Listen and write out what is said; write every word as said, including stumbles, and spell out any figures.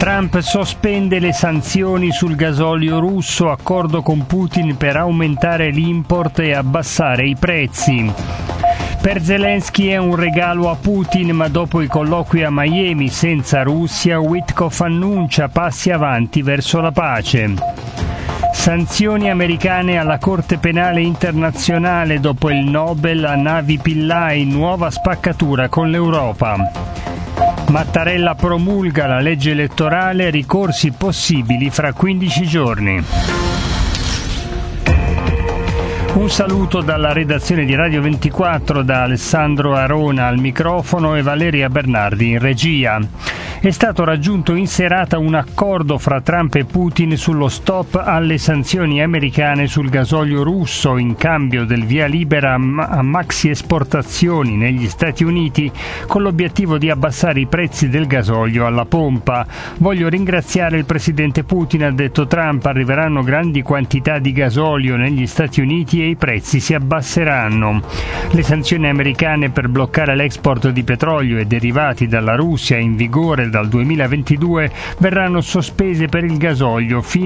Trump sospende le sanzioni sul gasolio russo, accordo con Putin per aumentare l'import e abbassare i prezzi. Per Zelensky è un regalo a Putin, ma dopo i colloqui a Miami senza Russia, Witkoff annuncia passi avanti verso la pace. Sanzioni americane alla Corte Penale Internazionale dopo il Nobel a Navi Pillai, nuova spaccatura con l'Europa. Mattarella promulga la legge elettorale, ricorsi possibili fra quindici giorni. Un saluto dalla redazione di Radio ventiquattro, da Alessandro Arona al microfono e Valeria Bernardi in regia. È stato raggiunto in serata un accordo fra Trump e Putin sullo stop alle sanzioni americane sul gasolio russo in cambio del via libera a maxi esportazioni negli Stati Uniti, con l'obiettivo di abbassare i prezzi del gasolio alla pompa. Voglio ringraziare il presidente Putin, ha detto Trump, arriveranno grandi quantità di gasolio negli Stati Uniti e i prezzi si abbasseranno. Le sanzioni americane per bloccare l'export di petrolio e derivati dalla Russia, in vigore dal duemilaventidue, verranno sospese per il gasolio fino